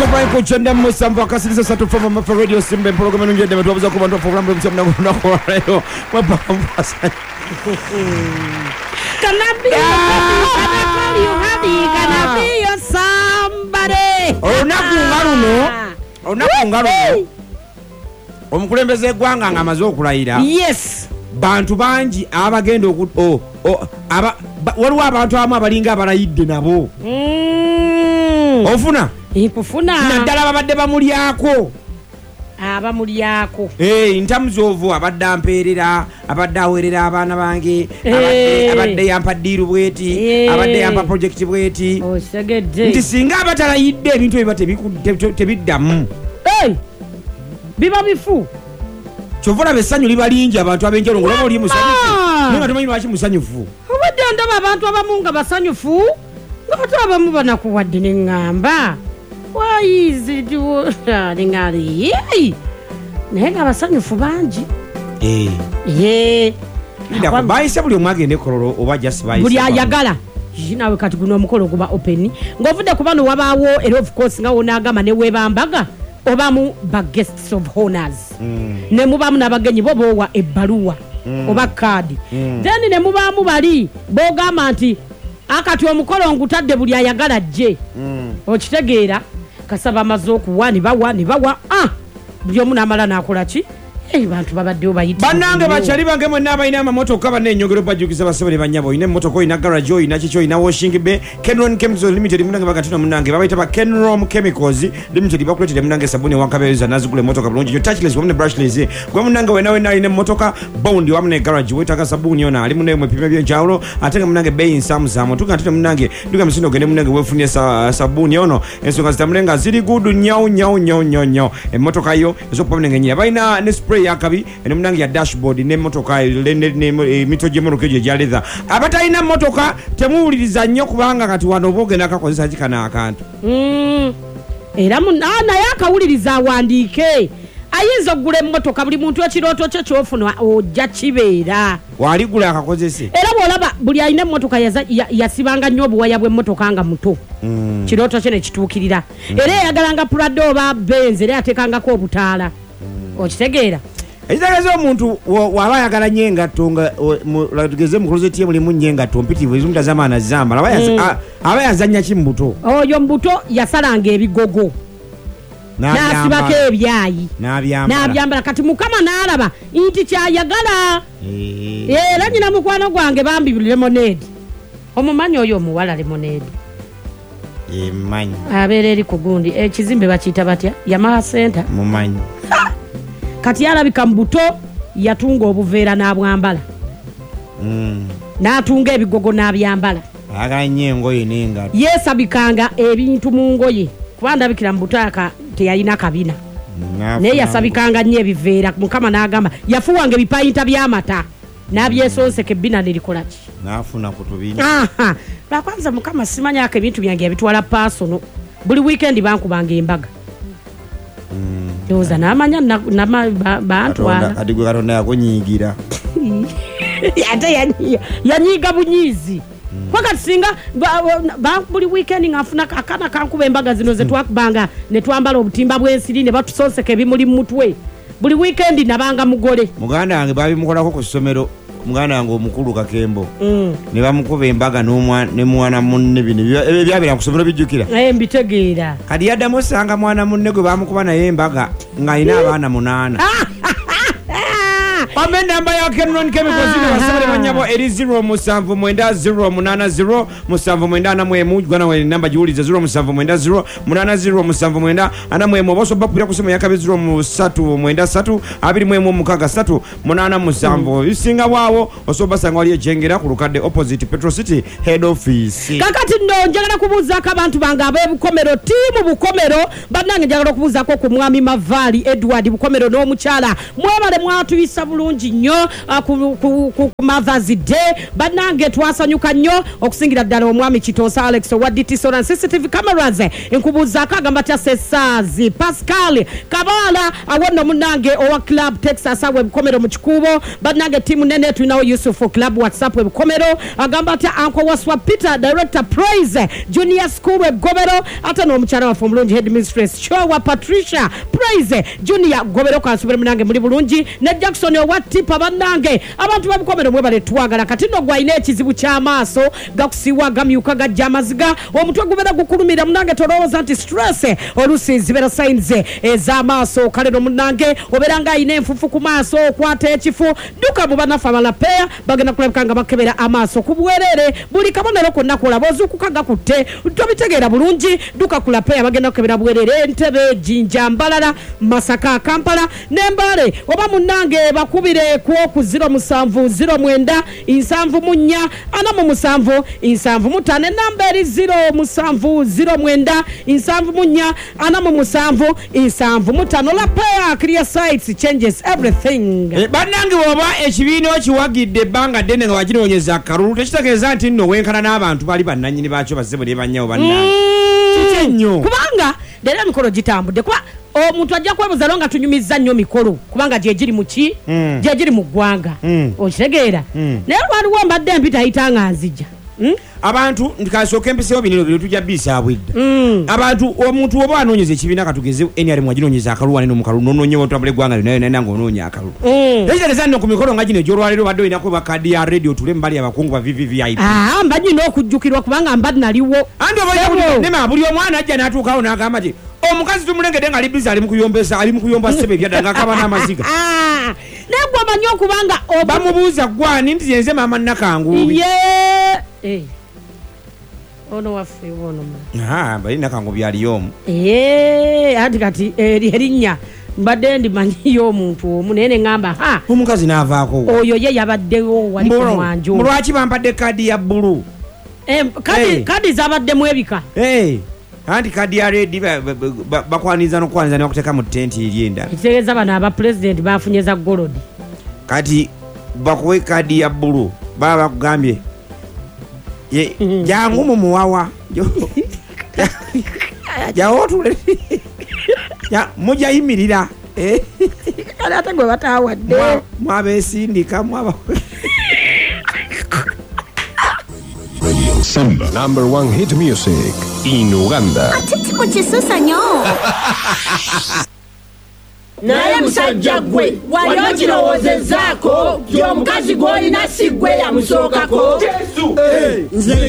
Franco Chenda Musamva kasiliza satu from Mafa Radio Simbe program nungende metuwabuza kubantu wa program mtiamna kwa rayo mapambasa Cannabis, cannabis, somebody. Onaku ngaruno omukulembeze gwanga ngamaze okulayira. Yes. Bantu bangi abagenda waliwo abantu abamu abalinga abalayidde nabo. Ofuna? Kufuna. Naddala babadde bamulyako. Abamulyako. Intamuzi ovu abadde ampeerera, abadde aweerera abaana bange, abadde yampa ddiiru bweti, abadde yampa project bweti. Osegedde. Nti singa abatalayidde ebintu ebiba tebiddamu. Biba bifu. Kyovula bessanyu libalingi abantu ab'enjawulo ng'olaba oli musanyufu. Naye nga tomanyi lwaki musanyufu. Obadde ndaba abantu abamu nga basanyufu, ng'ate abamu banakuwadde ne ŋŋamba. Why is it ngali? Naye nga basanyufu bangi. Bayise buli omu agende kololo oba just bayise. Buli ayagala. Nawe kati guno omukolo guba open. Ng'ovudde ku bano wabaawo era of course nga wonaagamba ne weebambaga obamu ba guests of honors. Ne mubamu n'abagenyi bo boowa ebbaluwa oba kaadi. Then ne mubaamu bali boogamba nti akati omukolo ngutadde buli ayagala jje. Okitegeera kasaba amaze okuwa ne bawa buli omu n'amala n'akola ki? Bantu babaddewo bayita. Bannange bakyali bange mwenna abalina amamotoka bannenyongero bajjukiza basebole bannyabo. Oyina emmotoka, oyina garage, oyina kiki, oyina washing bay. Kenron Chemicals Limited munange bagatino munange babayita ba Kenrom Chemicals Limited bakuletera munange sabuni wankabeeza nazigula emmotoka bulungi yo touchless wamu ne brushless. Gwe munange wenawe alina emmotoka bondi wamu ne garage wetaaga sabuni yona ali munaye mwepime by'enjawulo ate nga munange bei nsamusamu tugatino munange duga musino ogende munange weefunye sabuni yono ensonga zitamulenga ziri gudu nyawu emmotoka yo ezokuba munange nyira balina ne spray yakabi ene munange ya dashboard ne motoka ne mito gy'emmotoka egyo egya leather. Abatalina motoka temuwuliriza nnyo kubanga kati wano boogenda akakozesa kikana akantu. Era naye akawuliriza awandiike ayinza okugula emmotoka buli muntu ekirooto kye kyofuna ojja kibeera waligula akakozese. Era bw'olaba buli alina emmotoka yasibanga nnyo obuwaya bw'emmotoka nga muto kirooto kye ne kituukirira. Era eyagalanga Prado oba Benz era yateekangako obutaala. Okitegeera? Ekitegeeza omuntu waba ayagala nnyo engatto nga tugeze mu klozeti ye mulimu nnyo engatto mpitirivu ezimu tazamaana zambala aba yazannya ki mu buto? Oyo mu buto yasalanga ebigogo n'asibako ebyayi n'abyambala kati mukama n'alaba nti kyayagala. Era nyina mukwano gwange bambi lemonade. Omumanyi oyo omuwala lemonade? Mmanyi. Abeera eri ku gundi ekizimbe bakiyita batya? Yamaha Center. Mumanyi. Kati yalabika mu buto yatunga obuveera n'abwambala. N'atunga ebigogo n'abyambala. Agala nnyo engoye n'engatto. Yeesabikanga ebintu mu ngoye kuba ndabikira mu butaaka teyalina kabina. Naye yasabikanga nnyo ebiveera mukama n'agamba yafuwanga ebipayinta by'amata n'abyesonseka ebbina ne likola ki? N'afuna ku tubina. Lwakwanza mukama simanyako ebintu byange yabitwala paasono. Buli weekend bankubanga embaga. Yoza n'amanya bantwala. Kati gwe Katonda yakunyiigira. Ate yanyiiga bunyiizi. Wakati singa buli weekend ngafuna akana kankuba embaga zino ze twakubanga ne twambala obutimba bw'ensiri ne batusonseka ebimuli mu mutwe. Buli weekend nabanga mugole. Muganda wange babimukolako ku ssomero. Muganda wange omukulu Kakembo. Ne bamukuba embaga ne mwana munne bino ebyabira ku ssomero bijjukira. Mbitegeera. Kati yaddamu osanga mwana munne gwe bamukuba naye embaga ng'alina abaana 8. Ame namba ya Kenron Chemicals ni wasabale banyabo eri 07908 07981 gwana we namba jiuliza 07908 8080 boso bapira kusema yakabe 039 2 1 isinga wawo osobasa ngwali ejengera ku lukadde opposite Petro City head office. Kakati njagala kubuzaako abantu bange ab'ebukomero tiimu bukomero bannange njagala kubuzaako ku mwami Mavali Edward bukomero n'omukyala mwebale mwatuyisa bulungi bulungi nnyo ku Mother's Day. Bannange twasanyuka nnyo okusingira ddala omwami Kitoosa Alex owa DTSORAN CCTV cameras enkubuzaako agamba tya Sesaazi Pascal Kabala awonno munnange owa Club Texas awe bukomero mu kikuubo. Bannange tiimu nene tulinawo Yusufu Club WhatsApp we bukomero agamba tya Uncle Waswa Peter Director Praise Junior School we Gobero ate n'omukyala waffe omulungi Headmistress Chowa Patricia Praise Junior Gobero kansubire munnange muli bulungi ne Jackson owa Tipa. Bannange abantu babukomero mwebale twagala kati nno gwalina ekizibu ky'amaaso gakusiiwa gamyuka gajja amaziga omutwe gubeera gukulumira munnange tolowooza nti stress olusi zibeera signs ez'amaaso kale no munnange obeera nga ayina enfufu ku maaso okwata ekifu duka bubanafu abalapeya bagenda kulabika nga bakebera amaaso ku bwerere buli kabonero konna kolaba ozuukuka gakutte tobitegeera bulungi duka kulapeya bagenda kukebera bwerere Entebbe Jinja Mbalala Masaka Kampala n'Embale oba munnange bakubire ku 0709 74 75 namba eri 0709 74 75 lapeya clear sites changes everything. Bannange oba ekibiina okiwagidde ebbanga ddene nga wakinoonyeza akalulu tekitegeeza nti nno wenkana n'abantu bali bannannyini baakyo bazze ne bannyawo bannange kiki ennyo kubanga leero emikolo gitambudde kuba omuntu ajja kwebuza nga tunyumizza nnyo mikolo kubanga gye giri muki gye giri mu ggwanga okitegeera naye waliwo mbadde empita ayitanga nzija abantu ndikasooka empisewo binino bino tujja bisaabwidde abantu omuntu oba anoonyeza ekibiina katugeze NRM waginoonyeza akalulu wane n'omukalulu nonoonyewo ntambula eggwanga lino nga onoonya akalulu ekitegeeza nno ku mikolo nga gino egy'olwaleero badde olinako bakadi ya radio tule mbali abakungu ba VVVIP mbanyina okujjukirwa kubanga mbadde naliwo anti oba buli omwana ajja n'atuukawo n'agamba ti omukazi tumulengedde nga ali bizi ali mu kuyomba ssebe ebyadda ng'akaba n'amaziga naye gwe omanyi okubanga bamubuuza gwani nti yenze maama Nakangubi ono waffe ono bali Nakangubi aliyo omu anti kati erinnya mbadde ndimanyiyo omuntu omu naye ne ŋŋamba omukazi n'avaako oyo ye yabaddewo wali ku mwanjo lwaki bampadde kadi ya bbulu kadi zabaddemu ebika anti kadi ya redi bakwaniza n'okwaniriza ne bakuteeka mu tenti eri endala ekitegeeza bano aba pulezidenti bafunye za golodi kati bakuwe kadi ya bbulu baba bakugambye jangu mu muwawa jawotule mujayimirira kale ate gwe batawadde mwabesindika Samba, #1 hit music in Uganda. Atiti mukisosa nyo. Naye musajja gwe wali okirowoozezaako gy'omukazi gw'olina si gwe yamusookako.